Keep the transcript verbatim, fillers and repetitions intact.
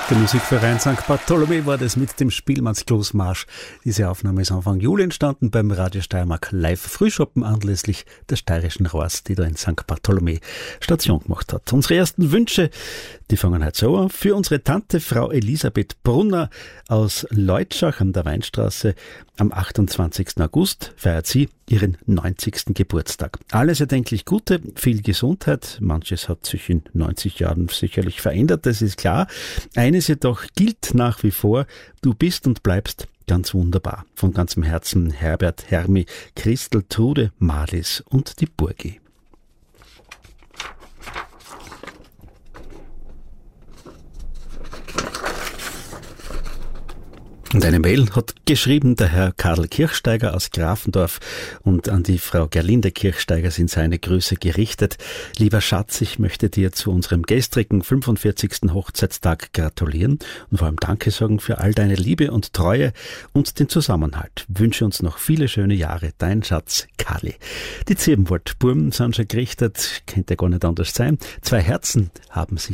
Der Musikverein Sankt Bartholomä war das mit dem Spielmannskloßmarsch. Diese Aufnahme ist Anfang Juli entstanden beim Radio Steiermark Live Frühschoppen anlässlich der steirischen Ross, die da in Sankt Bartholomä Station gemacht hat. Unsere ersten Wünsche, die fangen heute so an. Für unsere Tante Frau Elisabeth Brunner aus Leutschach an der Weinstraße. Am achtundzwanzigsten August feiert sie ihren neunzigsten Geburtstag. Alles erdenklich Gute, viel Gesundheit. Manches hat sich in neunzig Jahren sicherlich verändert, das ist klar. Eines jedoch gilt nach wie vor: Du bist und bleibst ganz wunderbar. Von ganzem Herzen Herbert, Hermi, Christel, Trude, Marlies und die Burgi. Und eine Mail hat geschrieben der Herr Karl Kirchsteiger aus Grafendorf, und an die Frau Gerlinde Kirchsteiger sind seine Grüße gerichtet. Lieber Schatz, ich möchte dir zu unserem gestrigen fünfundvierzigsten Hochzeitstag gratulieren und vor allem Danke sagen für all deine Liebe und Treue und den Zusammenhalt. Wünsche uns noch viele schöne Jahre, dein Schatz Karli. Die Zirbenwald-Burm sind schon gerichtet, könnte gar nicht anders sein. Zwei Herzen haben sich